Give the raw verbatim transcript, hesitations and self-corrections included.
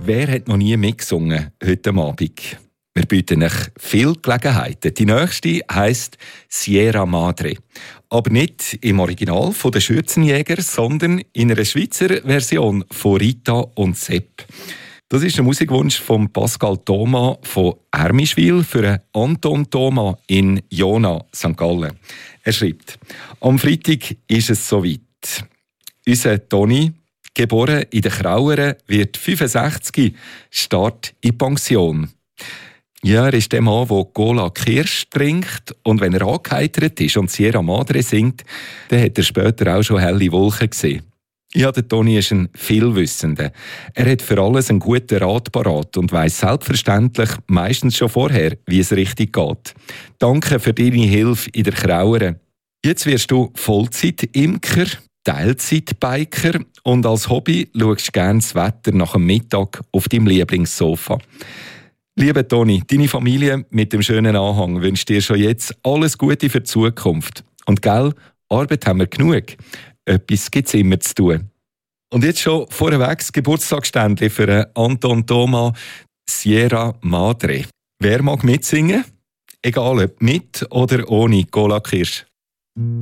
Wer hat noch nie mitgesungen heute Abend? Wir bieten euch viele Gelegenheiten. Die nächste heisst Sierra Madre. Aber nicht im Original von den Schürzenjäger, sondern in einer Schweizer Version von Rita und Sepp. Das ist der Musikwunsch von Pascal Thomas von Ermischwil für Anton Thomas in Jona, Sankt Gallen. Er schreibt: Am Freitag ist es soweit. Unser Toni, geboren in den Kraueren, wird fünfundsechzig, Start in die Pension. Ja, er ist der Mann, der Cola Kirsch trinkt, und wenn er angeheitert ist und Sierra Madre singt, dann hat er später auch schon helle Wolken gesehen. Ja, der Toni ist ein Vielwissender. Er hat für alles einen guten Rat parat und weiss selbstverständlich meistens schon vorher, wie es richtig geht. Danke für deine Hilfe in der Krauere. Jetzt wirst du Vollzeit-Imker, Teilzeit-Biker und als Hobby schaust du gerne das Wetter nach dem Mittag auf deinem Lieblingssofa. Lieber Toni, deine Familie mit dem schönen Anhang wünscht dir schon jetzt alles Gute für die Zukunft. Und gell, Arbeit haben wir genug. Etwas gibt es immer zu tun. Und jetzt schon vorweg das Geburtstagsständchen für Anton Thomas, Sierra Madre. Wer mag mitsingen? Egal ob mit oder ohne Cola Kirsch.